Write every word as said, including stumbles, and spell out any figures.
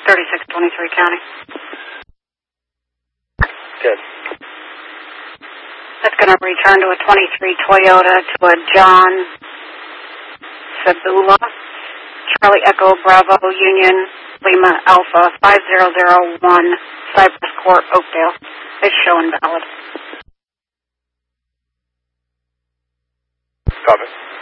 thirty-six twenty-three County. Good. That's going to return to a twenty-three Toyota to a John Fabula, Charlie Echo Bravo Union Lima Alpha five zero zero one Cypress Court, Oakdale. It's showing valid. Copy.